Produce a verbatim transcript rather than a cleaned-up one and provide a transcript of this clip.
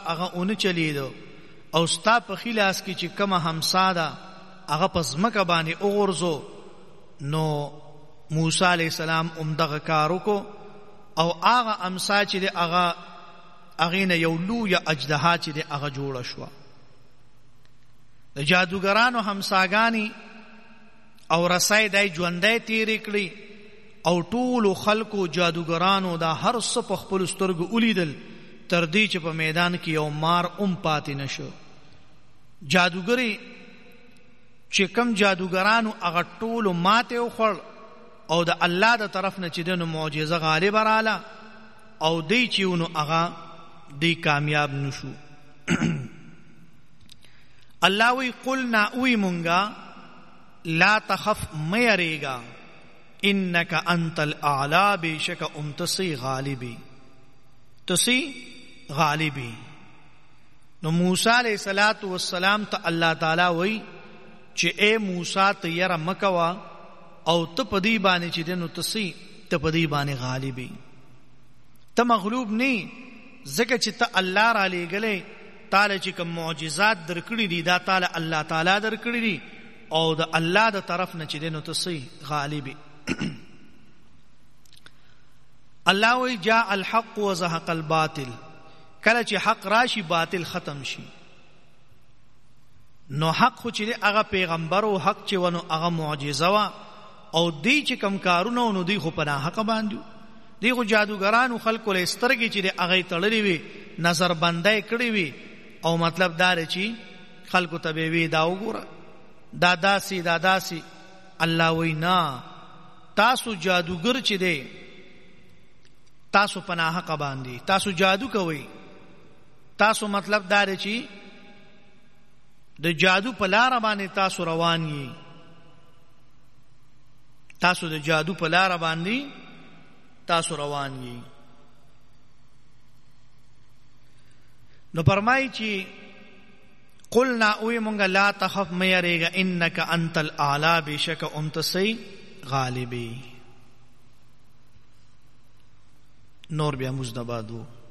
هغه اون چلیدو او ستا په خلاص کې چې کومه همسا ده هغه پس مکه باندې وګرځو. نو موسی علیہ السلام اومدغه کارو کو او هغه امسا چې د هغه هغه نه یو لویه اجدها چې د هغه جوړه شو. د جادوګرانو همساګانی او رسای دای ژوندۍ تیرې کړې او ټول خلکو جادوګرانو دا هر څه په خپل سترګو ولیدل تر دې چې په میدان کې یو مار اوم پاتې نشو. جادوګری چې کم جادوګرانو هغه ټول ماته وخړ او د الله د طرف نه چې دنو معجزه غالب رااله او دی چې ونو هغه دی کامیاب نشو. الله وی قلنا وی مونږه لا تخف ميريگا انك انت الاعلى بشك امتسي غالبي تسي غالبي. نو موسی علیہ الصلوۃ والسلام ته الله تعالی وی چې اے موسی ته یره مکوا او ته پدی باندې چې دنو تسي ته پدی باندې غالبي، ته مغلوب نه، ځکه چې ته الله را لېګلې تعالی چې کوم معجزات درکړي دي دا تعالی الله تعالی درکړي دي او د الله د طرف نه چې دنو تسي غالبي. الله وی جاء الحق وزهق الباطل، کله چې حق راشي باطل ختم شي. نو حق خو چې هغه پیغمبر او حق چې ونو هغه معجزه وا او دی چې کم کارونه نو دی خو په حق باندې دی خو جادوګرانو خلکو له سترګې چې هغه تړلې وي نظر بندای کړی وي او مطلب دا چې خلکو ته وی دا وګوره دا داسي دا داسي. الله وینا تاسو جادوګر چې دی تاسو پناه حق باندې تاسو جادو کوي، تاسو مطلب دا چې د جادو په لار باندې تاسو روان یې، تاسو د جادو په لار باندې تاسو روان یې. نو فرمایي چې قلنا اوی مونږه لا تخف ميريگا انك انت الاعلى بشك امتسي غالبي. نور بیا مزدبادو